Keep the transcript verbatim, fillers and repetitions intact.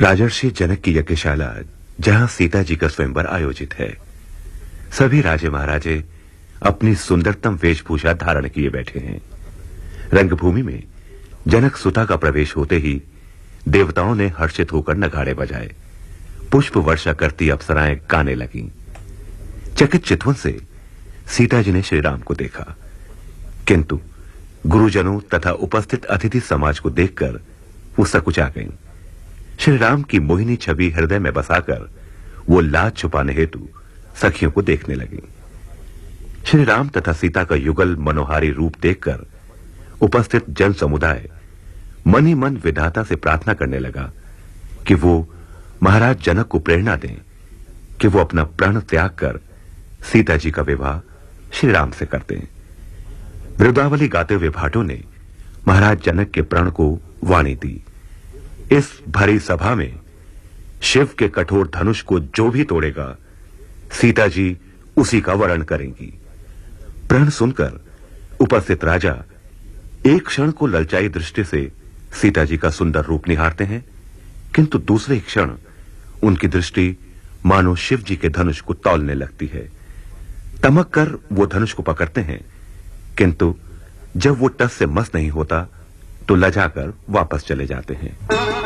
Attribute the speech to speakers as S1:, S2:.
S1: राजर्षि जनक की यज्ञशाला, जहां सीता जी का स्वयंवर आयोजित है। सभी राजे महाराजे अपनी सुंदरतम वेशभूषा धारण किए बैठे हैं। रंगभूमि में जनक सुता का प्रवेश होते ही देवताओं ने हर्षित होकर नगाड़े बजाए। पुष्प वर्षा करती अप्सराएं गाने लगीं। चकित चितवन से सीता जी ने श्री राम को देखा, किंतु गुरुजनों तथा उपस्थित अतिथि समाज को देखकर वो सकुचा गईं। श्री राम की मोहिनी छवि हृदय में बसाकर वो लाज छुपाने हेतु सखियों को देखने लगी। श्री राम तथा सीता का युगल मनोहारी रूप देखकर उपस्थित जन समुदाय मन ही मन विधाता से प्रार्थना करने लगा कि वो महाराज जनक को प्रेरणा दें कि वो अपना प्राण त्याग कर सीता जी का विवाह श्री राम से करते हैं। वृंदावली गाते हुए भाटों ने महाराज जनक के प्रण को वाणी दी। इस भरी सभा में शिव के कठोर धनुष को जो भी तोड़ेगा, सीता जी उसी का वरण करेंगी। प्रण सुनकर उपस्थित राजा एक क्षण को ललचाई दृष्टि से सीता जी का सुंदर रूप निहारते हैं, किंतु दूसरे क्षण उनकी दृष्टि मानो शिव जी के धनुष को तौलने लगती है। तमक कर वो धनुष को पकड़ते हैं, किंतु जब वो टस से मस नहीं होता तो लजाकर वापस चले जाते हैं।